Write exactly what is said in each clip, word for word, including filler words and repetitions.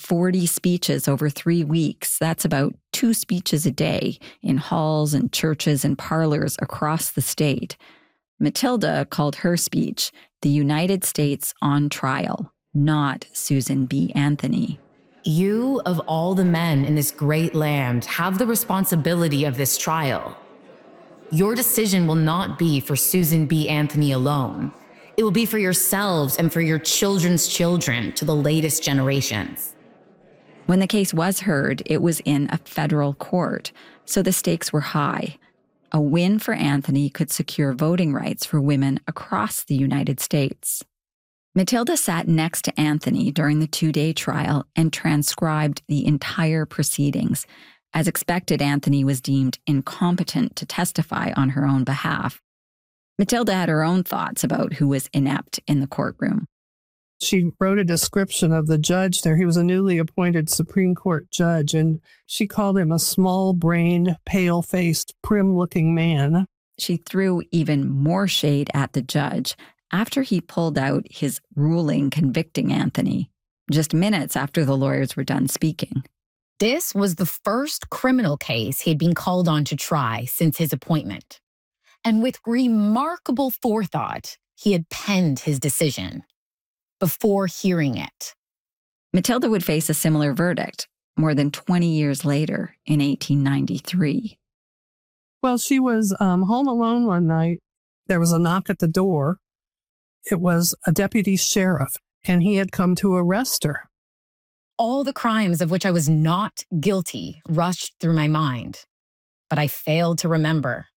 forty speeches over three weeks. That's about two speeches a day in halls and churches and parlors across the state. Matilda called her speech The United States on Trial, not Susan B. Anthony. You, of all the men in this great land, have the responsibility of this trial. Your decision will not be for Susan B. Anthony alone. It will be for yourselves and for your children's children to the latest generations. When the case was heard, it was in a federal court, so the stakes were high. A win for Anthony could secure voting rights for women across the United States. Matilda sat next to Anthony during the two-day trial and transcribed the entire proceedings. As expected, Anthony was deemed incompetent to testify on her own behalf. Matilda had her own thoughts about who was inept in the courtroom. She wrote a description of the judge there. He was a newly appointed Supreme Court judge, and she called him a small-brained, pale-faced, prim-looking man. She threw even more shade at the judge after he pulled out his ruling convicting Anthony, just minutes after the lawyers were done speaking. This was the first criminal case he had been called on to try since his appointment. And with remarkable forethought, he had penned his decision before hearing it. Matilda would face a similar verdict more than twenty years later in eighteen ninety-three. Well, she was um, home alone one night. There was a knock at the door. It was a deputy sheriff, and he had come to arrest her. All the crimes of which I was not guilty rushed through my mind, but I failed to remember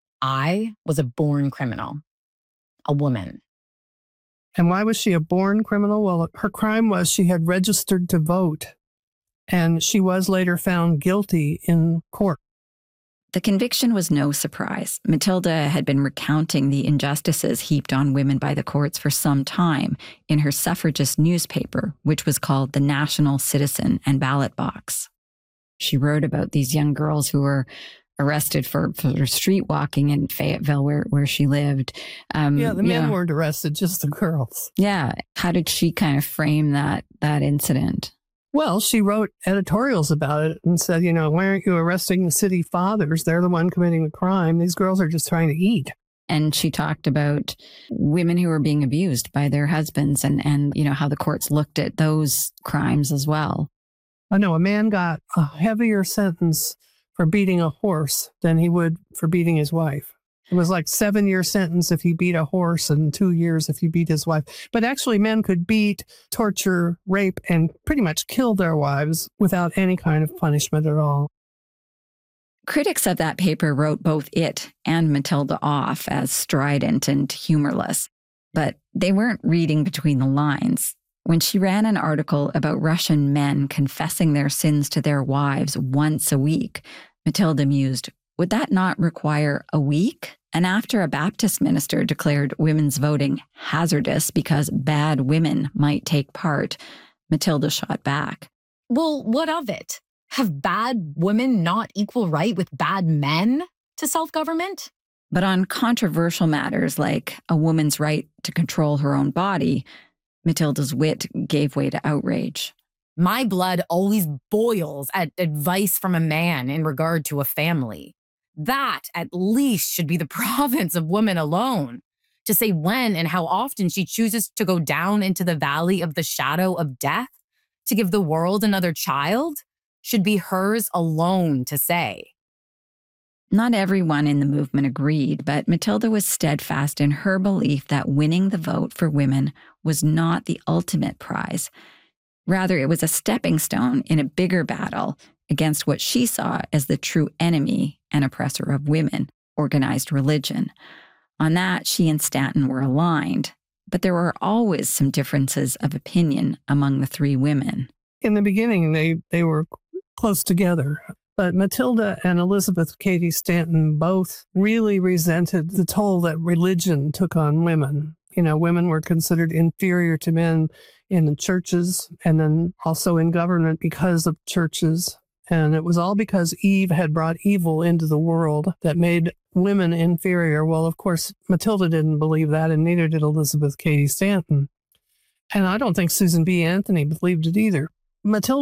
I was a born criminal, a woman. And why was she a born criminal? Well, her crime was she had registered to vote, and she was later found guilty in court. The conviction was no surprise. Matilda had been recounting the injustices heaped on women by the courts for some time in her suffragist newspaper, which was called The National Citizen and Ballot Box. She wrote about these young girls who were arrested for, for street walking in Fayetteville, where, where she lived. Um, yeah, the men yeah. weren't arrested, just the girls. Yeah. How did she kind of frame that that incident? Well, she wrote editorials about it and said, you know, why aren't you arresting the city fathers? They're the one committing the crime. These girls are just trying to eat. And she talked about women who were being abused by their husbands and, and you know, how the courts looked at those crimes as well. I know a man got a heavier sentence for beating a horse than he would for beating his wife. It was like seven-year sentence if he beat a horse and two years if he beat his wife. But actually, men could beat, torture, rape, and pretty much kill their wives without any kind of punishment at all. Critics of that paper wrote both it and Matilda off as strident and humorless, but they weren't reading between the lines. When she ran an article about Russian men confessing their sins to their wives once a week, Matilda mused, would that not require a week? And after a Baptist minister declared women's voting hazardous because bad women might take part, Matilda shot back. Well, what of it? Have bad women not equal right with bad men to self-government? But on controversial matters like a woman's right to control her own body, Matilda's wit gave way to outrage. My blood always boils at advice from a man in regard to a family. That, at least, should be the province of women alone. To say when and how often she chooses to go down into the valley of the shadow of death, to give the world another child, should be hers alone to say. Not everyone in the movement agreed, but Matilda was steadfast in her belief that winning the vote for women was not the ultimate prize. Rather, it was a stepping stone in a bigger battle against what she saw as the true enemy and oppressor of women, organized religion. On that, she and Stanton were aligned, but there were always some differences of opinion among the three women. In the beginning, they, they were close together, but Matilda and Elizabeth Cady Stanton both really resented the toll that religion took on women. You know, women were considered inferior to men in the churches and then also in government because of churches. And it was all because Eve had brought evil into the world that made women inferior. Well, of course, Matilda didn't believe that, and neither did Elizabeth Cady Stanton. And I don't think Susan B. Anthony believed it either. Matilda